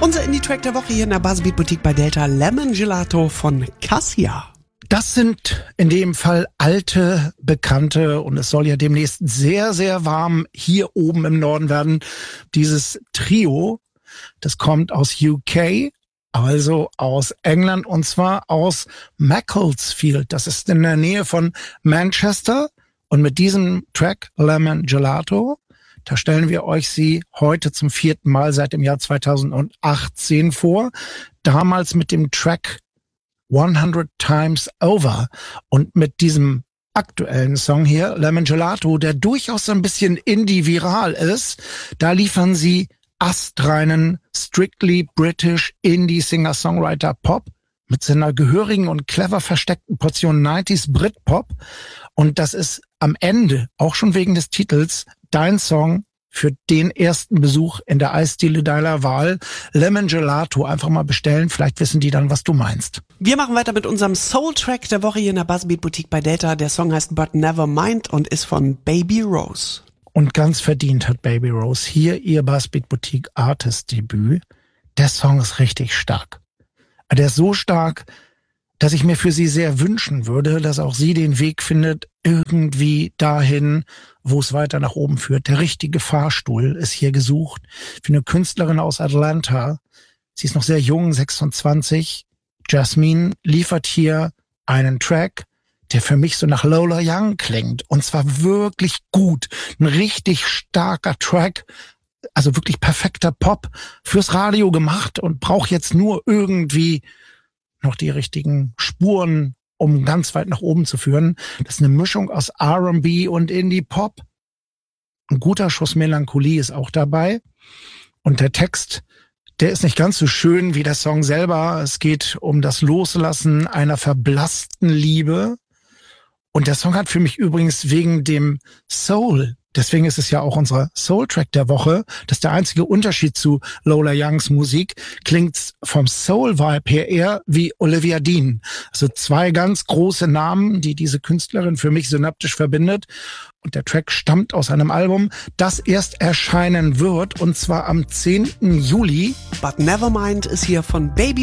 Unser Indie-Track der Woche hier in der Buzzbeat Boutique bei Delta, Lemon Gelato von Cassia. Das sind in dem Fall alte Bekannte und es soll ja demnächst sehr, sehr warm hier oben im Norden werden. Dieses Trio, das kommt aus UK, also aus England und zwar aus Macclesfield. Das ist in der Nähe von Manchester und mit diesem Track Lemon Gelato, da stellen wir euch sie heute zum 4. Mal seit dem Jahr 2018 vor. Damals mit dem Track 100 Times Over und mit diesem aktuellen Song hier, Lemon Gelato, der durchaus so ein bisschen indie-viral ist, da liefern sie astreinen, strictly British Indie-Singer-Songwriter-Pop mit seiner gehörigen und clever versteckten Portion 90s Brit-Pop. Und das ist am Ende, auch schon wegen des Titels, dein Song für den ersten Besuch in der Eisdiele deiner Wahl. Lemon Gelato, einfach mal bestellen, vielleicht wissen die dann, was du meinst. Wir machen weiter mit unserem Soul-Track der Woche hier in der Buzzbeat Boutique bei Delta. Der Song heißt But Never Mind und ist von Baby Rose. Und ganz verdient hat Baby Rose hier ihr Buzzbeat Boutique Artist Debüt. Der Song ist richtig stark. Der ist so stark, dass ich mir für sie sehr wünschen würde, dass auch sie den Weg findet, irgendwie dahin, wo es weiter nach oben führt. Der richtige Fahrstuhl ist hier gesucht für eine Künstlerin aus Atlanta. Sie ist noch sehr jung, 26. Jasmine liefert hier einen Track, der für mich so nach Lola Young klingt. Und zwar wirklich gut. Ein richtig starker Track. Also wirklich perfekter Pop fürs Radio gemacht und braucht jetzt nur irgendwie noch die richtigen Spuren, um ganz weit nach oben zu führen. Das ist eine Mischung aus R&B und Indie-Pop. Ein guter Schuss Melancholie ist auch dabei. Und der Text, der ist nicht ganz so schön wie der Song selber. Es geht um das Loslassen einer verblassten Liebe. Und der Song hat für mich übrigens wegen dem Soul, deswegen ist es ja auch unser Soul-Track der Woche, das ist der einzige Unterschied zu Lola Youngs Musik, klingt vom Soul-Vibe her eher wie Olivia Dean. Also zwei ganz große Namen, die diese Künstlerin für mich synaptisch verbindet. Und der Track stammt aus einem Album, das erst erscheinen wird, und zwar am 10. Juli. But Never Mind ist hier von Baby